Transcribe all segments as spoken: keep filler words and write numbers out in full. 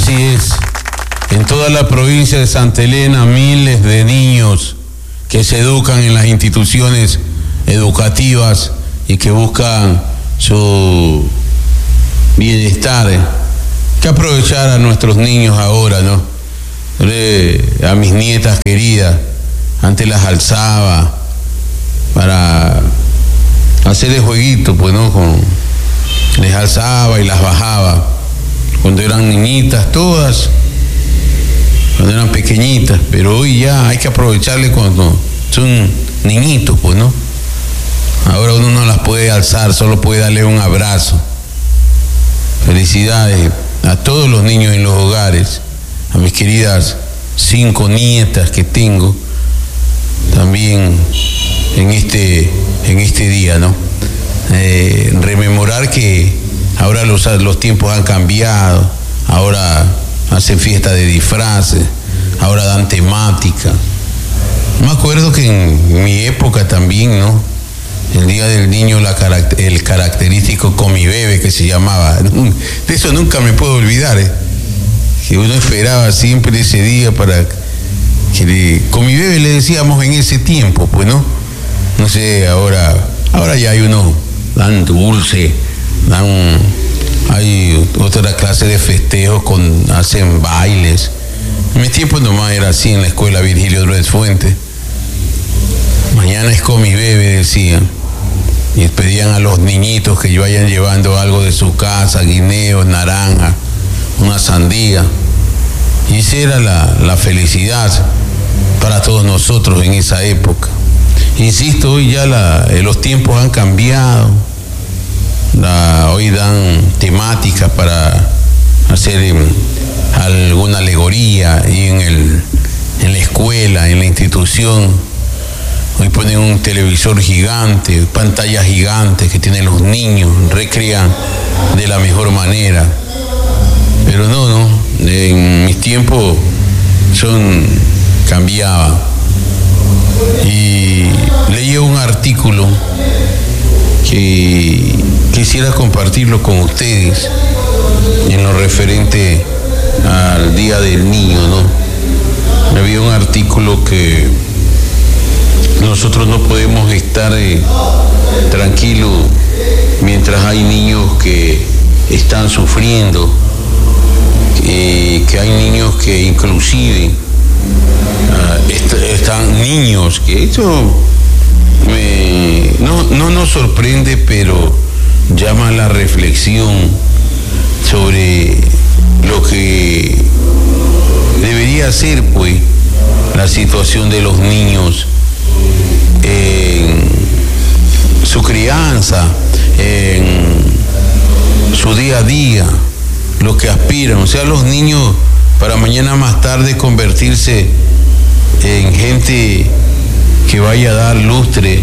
Así es. En toda la provincia de Santa Elena, miles de niños que se educan en las instituciones educativas y que buscan su bienestar. Hay que aprovechar a nuestros niños ahora, ¿no? A mis nietas queridas, antes las alzaba para hacerles jueguito, pues, ¿no? Con, les alzaba y las bajaba cuando eran niñitas todas, cuando eran pequeñitas, pero hoy ya hay que aprovecharle cuando son niñitos, pues, ¿no? Ahora uno no las puede alzar, solo puede darle un abrazo. Felicidades a todos los niños en los hogares, a mis queridas cinco nietas que tengo también en este, en este día, ¿no? Eh, rememorar que ahora los, los tiempos han cambiado, ahora hacen fiesta de disfraces, ahora dan temática. Me acuerdo que en mi época también, ¿no? El Día del Niño, la caract- el característico comibebe que se llamaba. De eso nunca me puedo olvidar, ¿eh? Que uno esperaba siempre ese día para que le... Comibebe le decíamos en ese tiempo, pues, ¿no? No sé, ahora, ahora ya hay uno, dan dulce, dan... Hay otra clase de festejos, con, hacen bailes. En mi tiempo nomás era así en la escuela Virgilio Dres Fuentes. Mañana es comibebe, decían. Y pedían a los niñitos que vayan llevando algo de su casa, guineos, naranja, una sandía. Y esa era la, la felicidad para todos nosotros en esa época. Insisto, hoy ya la, los tiempos han cambiado. La, hoy dan temáticas para hacer eh, alguna alegoría y en, el, en la escuela, en la institución. Hoy ponen un televisor gigante, pantallas gigantes que tienen los niños, recrean de la mejor manera. Pero no, no, en mis tiempos son, cambiaba. Y leí un artículo que quisiera compartirlo con ustedes en lo referente al Día del Niño, ¿no? Había un artículo que nosotros no podemos estar eh, tranquilos mientras hay niños que están sufriendo, eh, que hay niños que inclusive uh, est- están niños, que eso me, no, no nos sorprende, pero llama a la reflexión sobre lo que debería ser, pues, la situación de los niños en su crianza, en su día a día, lo que aspiran. O sea, los niños para mañana más tarde convertirse en gente que vaya a dar lustre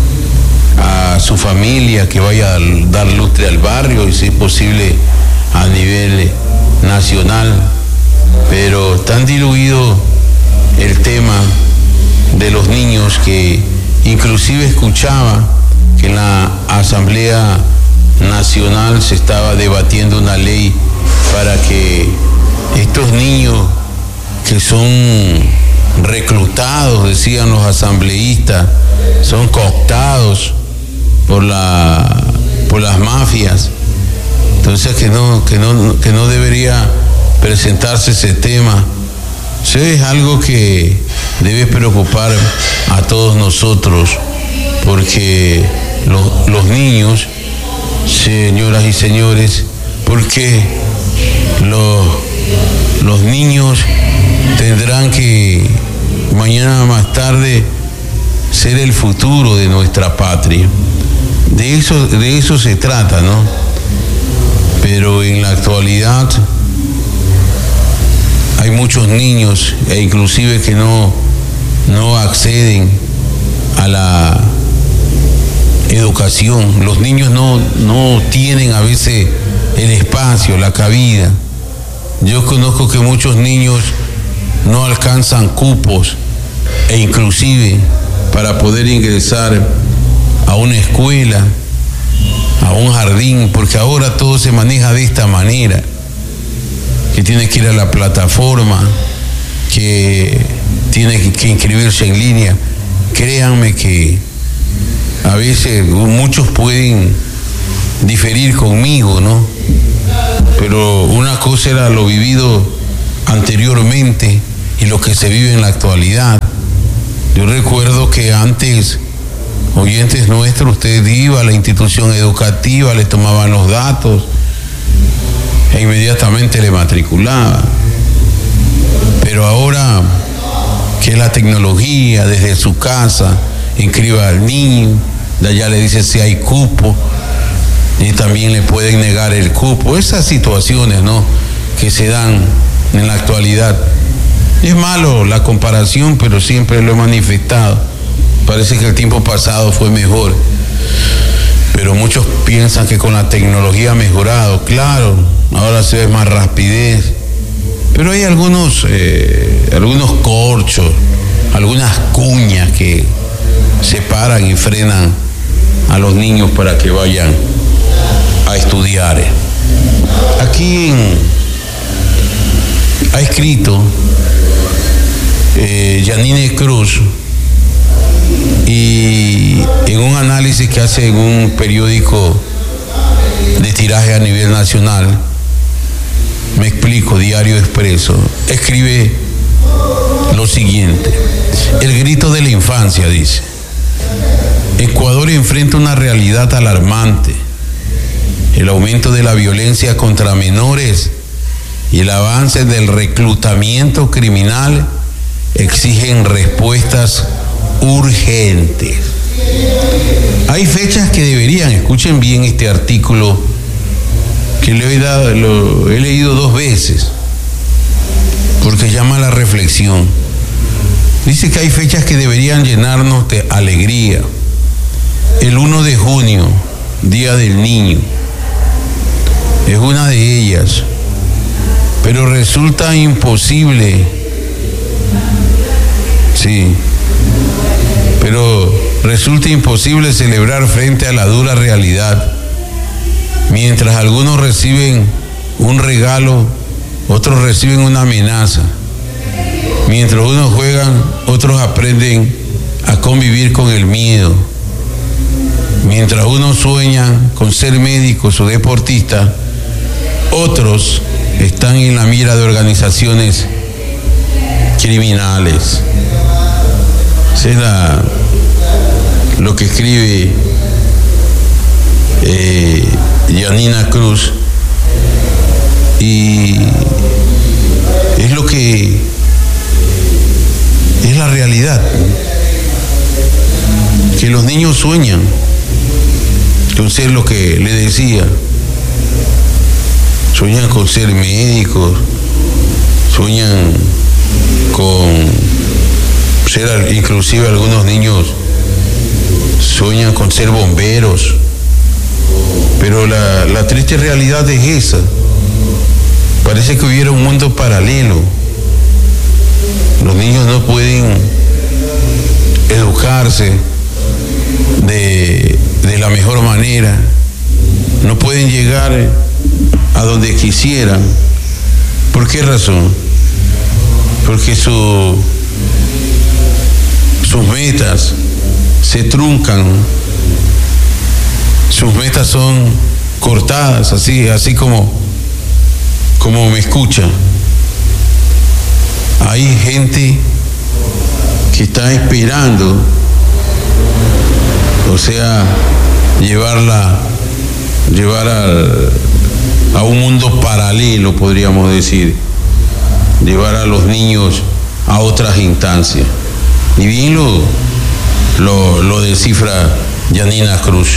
a su familia, que vaya a dar lustre al barrio y, si es posible, a nivel nacional. Pero tan diluido el tema de los niños que inclusive escuchaba que en la Asamblea Nacional se estaba debatiendo una ley para que estos niños que son reclutados, decían los asambleístas, son cooptados por la por las mafias. Entonces que no, que no, que no debería presentarse ese tema. Eso es algo que debe preocupar a todos nosotros, porque los, los niños, señoras y señores, porque los, los niños tendrán que mañana más tarde ser el futuro de nuestra patria. De eso, de eso se trata, ¿no? Pero en la actualidad hay muchos niños e inclusive que no, no acceden a la educación. Los niños no, no tienen a veces el espacio, la cabida. Yo conozco que muchos niños no alcanzan cupos e inclusive para poder ingresar a una escuela, a un jardín, porque ahora todo se maneja de esta manera, que tiene que ir a la plataforma, que tiene que inscribirse en línea. Créanme que a veces muchos pueden diferir conmigo, ¿no? Pero una cosa era lo vivido anteriormente y lo que se vive en la actualidad. Yo recuerdo que antes, oyentes nuestros, usted iba a la institución educativa, le tomaban los datos e inmediatamente le matriculaba. Pero ahora que la tecnología, desde su casa, inscriba al niño, de allá le dice si hay cupo, y también le pueden negar el cupo. Esas situaciones, ¿no?, que se dan en la actualidad. Es malo la comparación, pero siempre lo he manifestado. Parece que el tiempo pasado fue mejor, pero muchos piensan que con la tecnología ha mejorado. Claro, ahora se ve más rapidez, pero hay algunos, eh, algunos corchos, algunas cuñas que separan y frenan a los niños para que vayan a estudiar. Aquí en, ha escrito eh, Yanine Cruz, y en un análisis que hace en un periódico de tiraje a nivel nacional, me explico, Diario Expreso, escribe lo siguiente: el grito de la infancia, dice. Ecuador enfrenta una realidad alarmante. El aumento de la violencia contra menores y el avance del reclutamiento criminal exigen respuestas urgentes. Hay fechas que deberían, escuchen bien este artículo que le he, dado, lo, he leído dos veces, porque llama a la reflexión. Dice que hay fechas que deberían llenarnos de alegría. El primero de junio, Día del Niño, es una de ellas, pero resulta imposible, sí, pero resulta imposible celebrar frente a la dura realidad. Mientras algunos reciben un regalo, otros reciben una amenaza. Mientras unos juegan, otros aprenden a convivir con el miedo. Mientras unos sueñan con ser médicos o deportistas, otros están en la mira de organizaciones criminales. Esa es la, lo que escribe eh, Yanina Cruz, y es lo que es la realidad, que los niños sueñan con ser lo que le decía, sueñan con ser médicos, sueñan con ser, inclusive algunos niños sueñan con ser bomberos, pero la, la triste realidad es esa. Parece que hubiera un mundo paralelo. Los niños no pueden educarse de, de la mejor manera, no pueden llegar a donde quisieran. ¿Por qué razón? Porque su, sus metas se truncan, sus metas son cortadas, así, así como, como me escucha. Hay gente que está esperando, o sea, llevarla, llevar al, a un mundo paralelo, podríamos decir, llevar a los niños a otras instancias. Y bien lo, lo, lo descifra Yanina Cruz,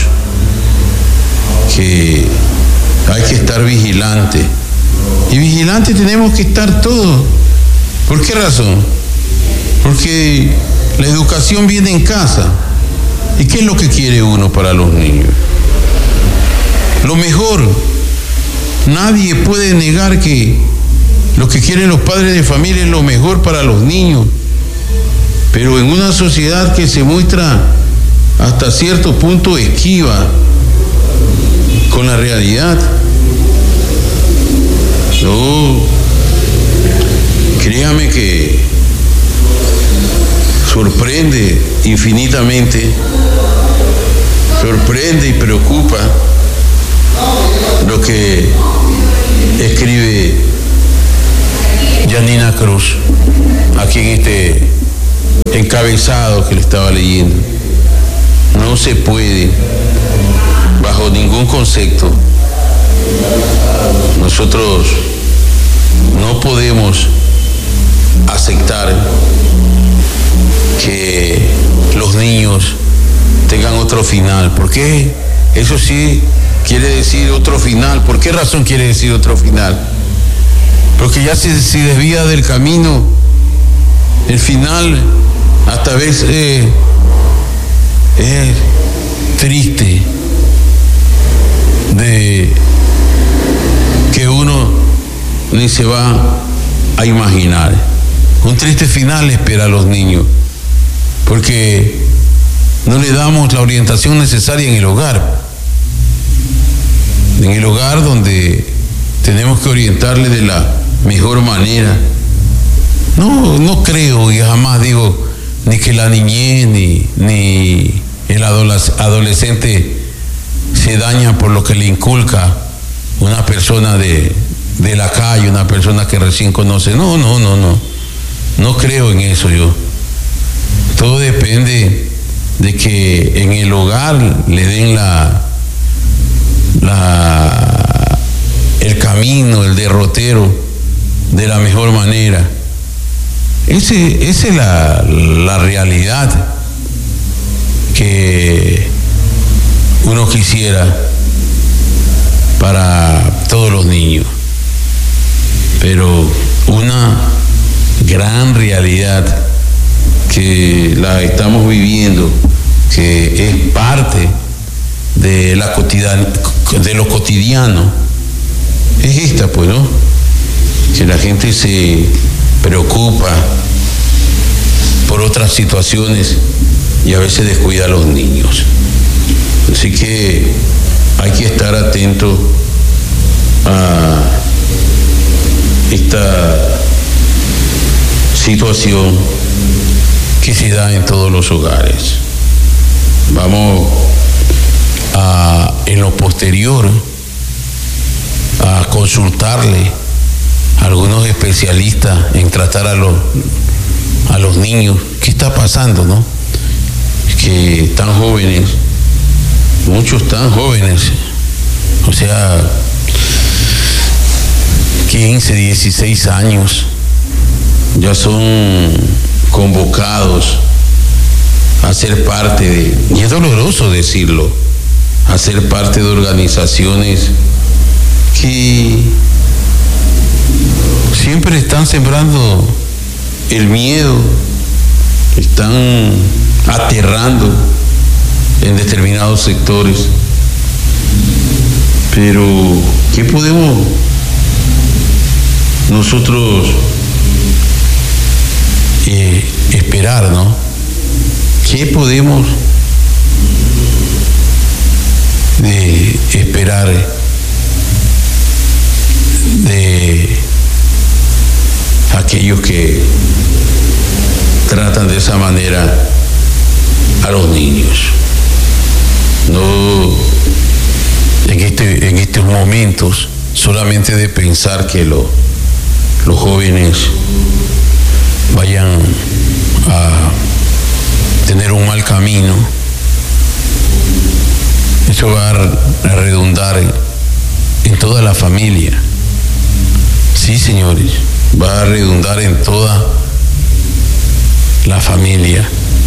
que hay que estar vigilante. Y vigilante tenemos que estar todos. ¿Por qué razón? Porque la educación viene en casa. ¿Y qué es lo que quiere uno para los niños? Lo mejor. Nadie puede negar que lo que quieren los padres de familia es lo mejor para los niños. Pero en una sociedad que se muestra hasta cierto punto esquiva con la realidad, no, créame que sorprende infinitamente, sorprende y preocupa lo que escribe Yanina Cruz aquí en este encabezado que le estaba leyendo. No se puede, bajo ningún concepto, nosotros no podemos aceptar que los niños tengan otro final. ¿Por qué? Eso sí quiere decir otro final. ¿Por qué razón quiere decir otro final? Porque ya se, se desvía del camino. El final hasta veces eh, es triste de que uno ni se va a imaginar. Un triste final espera a los niños, porque no le damos la orientación necesaria en el hogar. En el hogar donde tenemos que orientarle de la mejor manera. No, no creo y jamás digo ni que la niñez ni, ni el adolescente se daña por lo que le inculca una persona de, de la calle, una persona que recién conoce. No, no, no, no. No creo en eso yo. Todo depende de que en el hogar le den la, la, el camino, el derrotero de la mejor manera. Ese, esa es la, la realidad que uno quisiera para todos los niños. Pero una gran realidad que la estamos viviendo, que es parte de la cotidian, de lo cotidiano, es esta, pues, ¿no? Que la gente se preocupa por otras situaciones y a veces descuida a los niños. Así que hay que estar atento a esta situación que se da en todos los hogares. Vamos a, en lo posterior, a consultarle a algunos especialistas en tratar a los, a los niños. ¿Qué está pasando, no? Que tan jóvenes, muchos tan jóvenes, o sea, quince, dieciséis años, ya son convocados a ser parte de, y es doloroso decirlo, a ser parte de organizaciones que siempre están sembrando el miedo, están aterrando en determinados sectores. Pero ¿qué podemos nosotros eh, esperar, no? ¿Qué podemos de esperar de aquellos que tratan de esa manera a los niños? No, en este, en estos momentos, solamente de pensar que lo, los jóvenes vayan a tener un mal camino, eso va a redundar en toda la familia. Sí, señores, va a redundar en toda la familia.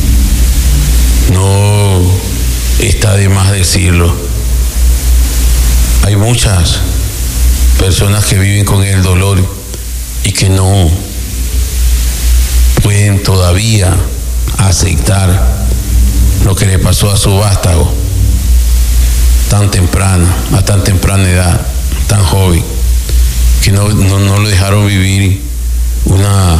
No está de más decirlo. Hay muchas personas que viven con el dolor y que no pueden todavía aceptar lo que le pasó a su vástago tan temprano, a tan temprana edad, tan joven, que no, no, no lo dejaron vivir una,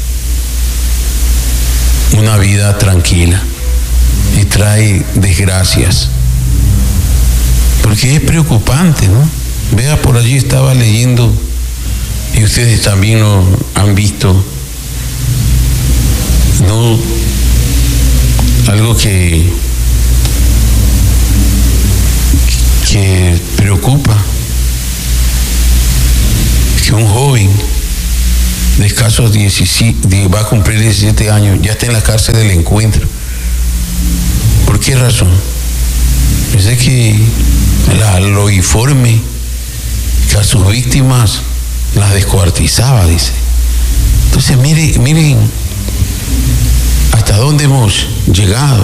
una vida tranquila, y trae desgracias, porque es preocupante, ¿no? Vea, por allí estaba leyendo, y ustedes también lo han visto, no, algo que, que preocupa, que un joven de escasos diecisiete, va a cumplir diecisiete años, ya está en la cárcel del Encuentro. ¿Por qué razón? Pensé que la, lo informe que a sus víctimas las descuartizaba, dice. Entonces, mire, miren hasta dónde hemos llegado.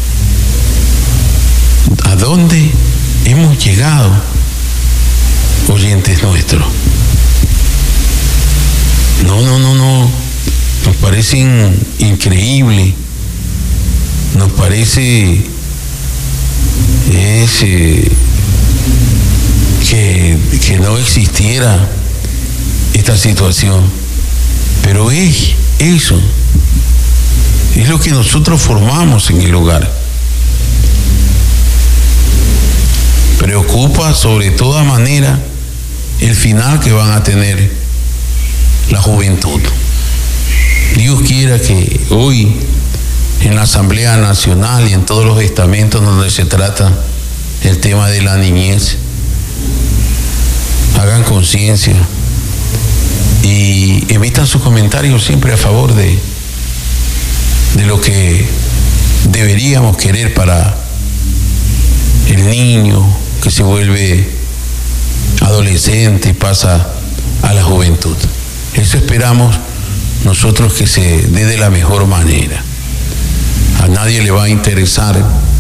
¿A dónde hemos llegado, oyentes nuestros? No, no, no, no. Nos parece increíble. Nos parece es, eh, que, que no existiera esta situación. Pero es eso. Es lo que nosotros formamos en el hogar. Preocupa sobre toda manera el final que van a tener la juventud. Dios quiera que hoy en la Asamblea Nacional y en todos los estamentos donde se trata el tema de la niñez hagan conciencia y emitan sus comentarios siempre a favor de, de lo que deberíamos querer para el niño que se vuelve adolescente y pasa a la juventud. Eso esperamos nosotros que se dé de la mejor manera. A nadie le va a interesar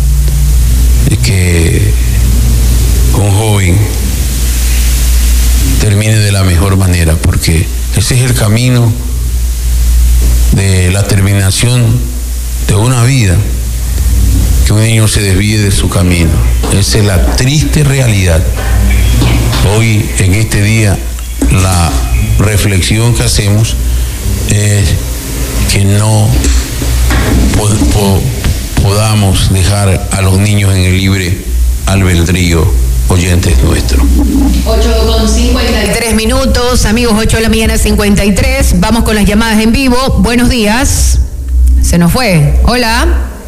que un joven termine de la mejor manera, porque ese es el camino de la terminación de una vida, que un niño se desvíe de su camino. Esa es la triste realidad. Hoy, en este día, la reflexión que hacemos es que no pod- po- podamos dejar a los niños en el libre albedrío, oyentes nuestros. ocho con cincuenta y tres minutos, amigos, ocho de la mañana cincuenta y tres. Vamos con las llamadas en vivo. Buenos días. Se nos fue. Hola.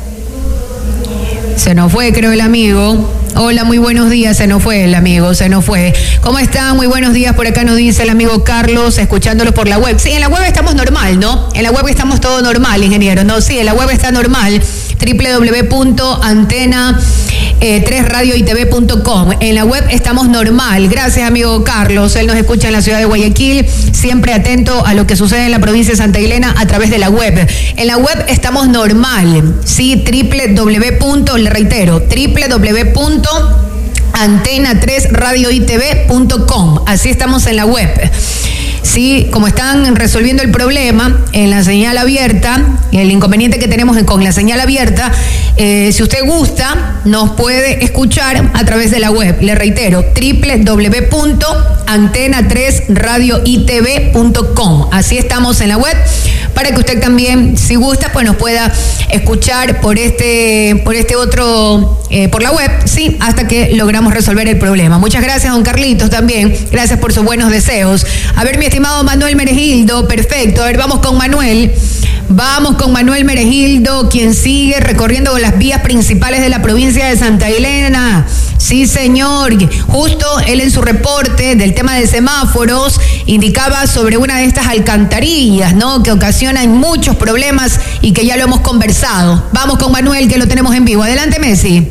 Se nos fue, creo, el amigo. Hola, muy buenos días. Se nos fue el amigo, se nos fue. ¿Cómo están? Muy buenos días. Por acá nos dice el amigo Carlos, escuchándolo por la web. Sí, en la web estamos normal, ¿no? En la web estamos todo normal, ingeniero. No, sí, en la web está normal. doble u doble u doble u punto antena tres radio y t v punto com. En la web estamos normal. Gracias, amigo Carlos. Él nos escucha en la ciudad de Guayaquil, siempre atento a lo que sucede en la provincia de Santa Elena a través de la web. En la web estamos normal. Sí, doble u doble u doble u, le reitero, doble u doble u doble u punto antena tres radio y t v punto com. Así estamos en la web. Sí, como están resolviendo el problema en la señal abierta, el inconveniente que tenemos con la señal abierta, eh, si usted gusta, nos puede escuchar a través de la web. Le reitero, doble u doble u doble u punto antena tres radio y t v punto com. Así estamos en la web, para que usted también, si gusta, pues nos pueda escuchar por este, por este otro, eh, por la web, sí, hasta que logramos resolver el problema. Muchas gracias, don Carlitos, también. Gracias por sus buenos deseos. A ver, mi estimado Manuel Meregildo, perfecto. A ver, vamos con Manuel. Vamos con Manuel Meregildo, quien sigue recorriendo las vías principales de la provincia de Santa Elena. Sí, señor. Justo él en su reporte del tema de semáforos indicaba sobre una de estas alcantarillas, ¿no?, que ocasionan muchos problemas y que ya lo hemos conversado. Vamos con Manuel, que lo tenemos en vivo. Adelante, Messi.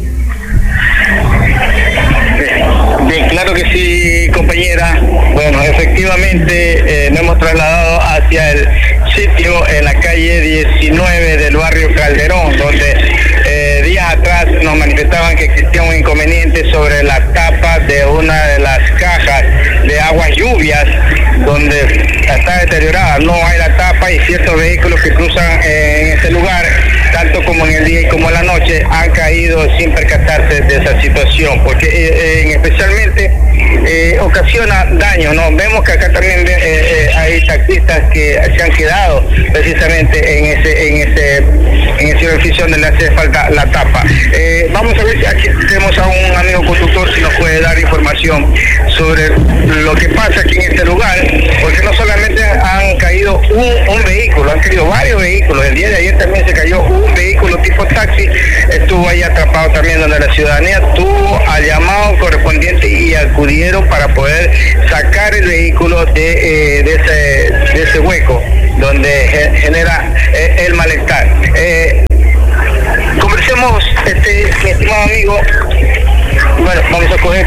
Bien, claro que sí, compañera. Bueno, efectivamente eh, nos hemos trasladado hacia el sitio en la calle diecinueve del barrio Calderón, donde eh, días atrás nos manifestaban que existía un inconveniente sobre la tapa de una de las cajas de aguas lluvias, donde está deteriorada. No hay la tapa y ciertos vehículos que cruzan eh, en ese lugar, tanto como en el día y como en la noche, han caído sin percatarse de esa situación, porque eh, eh, especialmente eh, ocasiona daño, ¿no? Vemos que acá también eh, eh, hay taxistas que se han quedado precisamente en ese en ese en ese edificio donde le hace falta la tapa. Eh, vamos a ver si aquí tenemos a un amigo conductor si nos puede dar información sobre lo que pasa aquí en este lugar, porque no solamente han caído un, un vehículo, han caído varios vehículos. El día de ayer también se cayó un vehículo tipo taxi, estuvo ahí atrapado también, donde la ciudadanía tuvo al llamado correspondiente y acudieron para poder sacar el vehículo de, eh, de, ese, de ese hueco donde genera eh, el malestar. Eh, conversemos, este, mi estimado amigo. Bueno, vamos a coger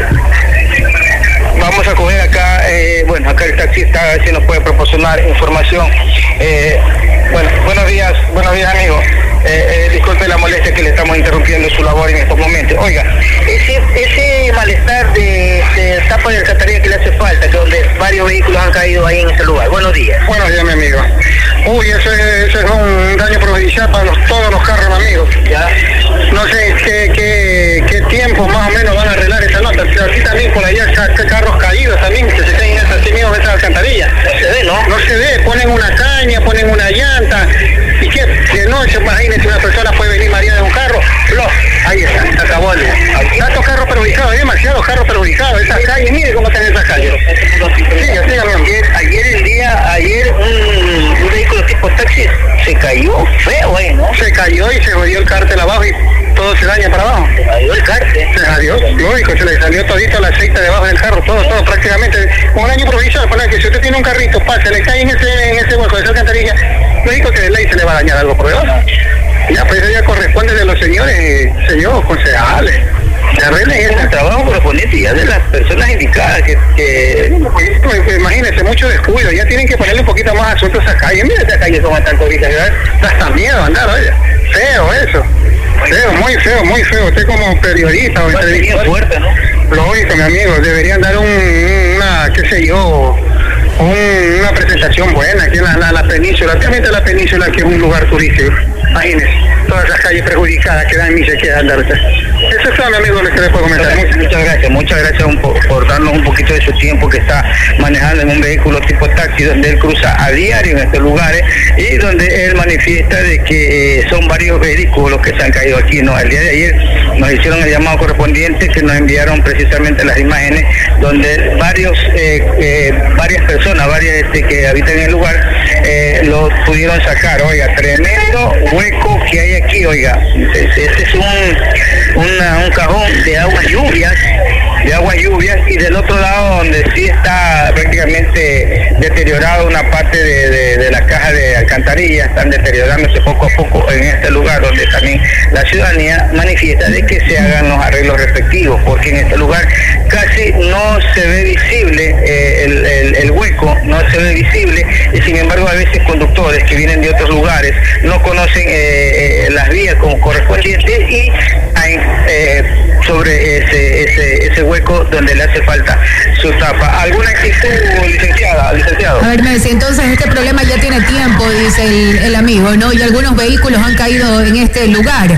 vamos a coger acá, eh, bueno, acá el taxista, a ver si nos puede proporcionar información. Eh, bueno, buenos días, buenos días, amigo. Eh, eh, disculpe la molestia que le estamos interrumpiendo su labor en estos momentos. Oiga, ese, ese malestar de, de tapa de alcantarilla que le hace falta, que donde varios vehículos han caído ahí en ese lugar. Buenos días. Buenos días, mi amigo. Uy, eso es, eso es un daño perjudicial para los, todos los carros, amigo. Ya. No sé qué, qué, qué tiempo más o menos van a arreglar esa nota. Pero aquí también por allá está carros caídos también, que se caen en esas mismas esas alcantarillas. No se ve, ¿no? No se ve, ponen una caña, ponen una llanta. ¿Y qué? De noche, imagínense, una persona puede venir mareada de un carro. ¡Plo! Ahí está, se acabó el... Tantos carros perjudicados, hay demasiados carros perjudicados. Esas calles, mire cómo están esas calles. Siga, siga, ayer, ayer el día, ayer un, un vehículo tipo taxi se cayó feo ahí, ¿no? Se cayó y se jodió el cártel abajo y todo se daña para abajo. Se cayó el cártel. Se salió, lógico, se le salió todito el aceite debajo del carro, todo, todo prácticamente. Con un daño provisional, para que si usted tiene un carrito, pase, le cae en ese, en ese hueco de esa alcantarilla, lógico que de ley se le va a dañar algo por debajo. Ya, pues eso ya corresponde de los señores, señores concejales. Se arreglen el trabajo correspondiente ya de las personas indicadas que... que... Pues, pues, imagínense, mucho descuido, ya tienen que ponerle un poquito más asunto a esa calle. Mira esa calle como están toditas, ¿verdad? Da hasta miedo andar, oye. Feo eso. Feo, muy feo, muy feo. Usted como periodista o entrevistador, fuerte, ¿no? Lógico, mi amigo, deberían dar un, una, qué sé yo, un, una presentación buena aquí en la, la, la península, obviamente la península que es un lugar turístico. Imagínense, todas las calles perjudicadas que dan ni se queda andar. Eso es todo, mi amigo, lo que le puedo comentar. Muchas, muchas gracias, muchas gracias un po por darnos un poquito de su tiempo que está manejando en un vehículo tipo taxi, donde él cruza a diario en estos lugares y donde él manifiesta de que eh, son varios vehículos que se han caído aquí, ¿no? El día de ayer nos hicieron el llamado correspondiente, que nos enviaron precisamente las imágenes donde varios eh, eh, varias personas, varias este, que habitan en el lugar, eh, lo pudieron sacar. Oiga, tremendo hueco que hay aquí, oiga, ese es un, una, un cajón de aguas lluvias, de aguas lluvias, y del otro lado donde sí está prácticamente deteriorada una parte de, de, de la caja de alcantarilla, están deteriorándose poco a poco en este lugar, donde también la ciudadanía manifiesta de que se hagan los arreglos respectivos, porque en este lugar casi no se ve visible eh, el, el, el hueco, no se ve visible, y sin embargo a veces conductores que vienen de otros lugares no conocen eh, eh, las vías como correspondiente y hay eh, sobre ese, ese, ese hueco donde le hace falta su tapa. ¿Alguna actitud, licenciada, licenciado? A ver, Messi, entonces este problema ya tiene tiempo, dice el, el amigo, ¿no? Y algunos vehículos han caído en este lugar.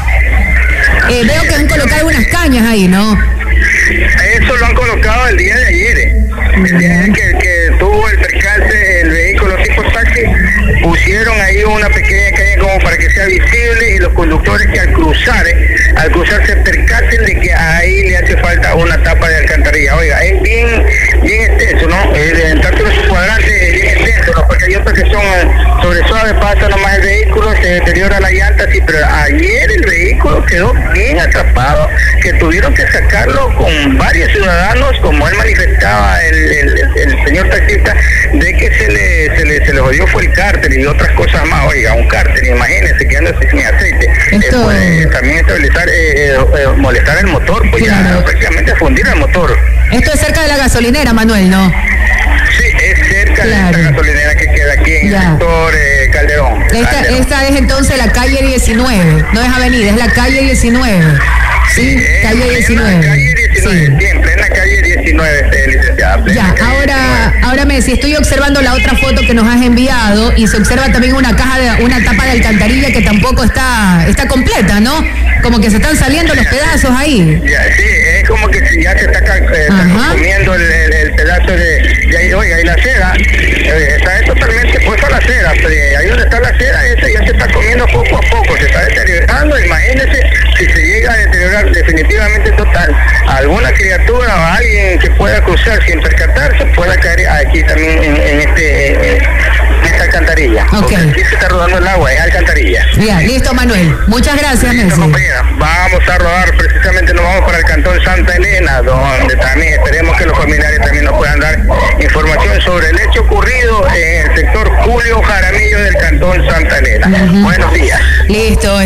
Eh, veo que han colocado unas cañas ahí, ¿no? Eso lo han colocado el día de ayer. Eh. El día de que, que tuvo el percance el vehículo tipo taxi, pusieron ahí una pequeña caña como para que sea visible y los conductores que al cruzar, eh, al cruzar se percaten de que ahí le hace falta una tapa de alcantarilla. Oiga, es bien, bien extenso, ¿no? El tanto en su cuadrante es bien extenso, ¿no? Porque hay otros que son sobre suave, pasa nomás el vehículo, se deteriora la llanta, sí, pero ayer el vehículo quedó bien atrapado, que tuvieron que sacarlo con varios ciudadanos, como él manifestaba el, el, el señor taxista, de que se le, se le se le jodió fue el cárter y otras cosas más. Oiga, un cárter, imagínense, quedándose sin aceite. Esto... Eh, puede también estabilizar, eh, eh, molestar el motor, pues claro, ya prácticamente fundir el motor. Esto es cerca de la gasolinera, Manuel, ¿no? Sí, es cerca claro. de esta gasolinera que queda aquí en ya. el sector eh, Calderón. Esta, Calderón. Esta es entonces la calle diecinueve, no es avenida, es la calle diecinueve. Sí, sí calle diecinueve. La calle diecinueve, sí. sí, en plena calle diecinueve, este, licenciada. Ya, ahora, ahora me si estoy observando la otra foto que nos has enviado y se observa también una caja de una tapa de alcantarilla que tampoco está está completa, ¿no? Como que se están saliendo los pedazos ahí. Ya, sí, es como que si ya se está, eh, está comiendo el, el, el pedazo de, de ahí, oiga, y la cera, eh, está totalmente puesta la cera, pero ahí donde está la cera, esa ya se está comiendo poco a poco, se está deteriorando. Imagínense si se llega a deteriorar definitivamente total, alguna criatura o alguien que pueda cruzar sin percatarse pueda caer aquí también en, en este en esta alcantarilla. Porque aquí se está rodando el agua, es alcantarilla. Ya, listo, Manuel. Muchas gracias, Messi. Vamos a rodar, precisamente nos vamos para el Cantón Santa Elena, donde también esperemos que los familiares también nos puedan dar información sobre el hecho ocurrido en el sector Julio Jaramillo del Cantón Santa Elena. Uh-huh. Buenos días. Listo.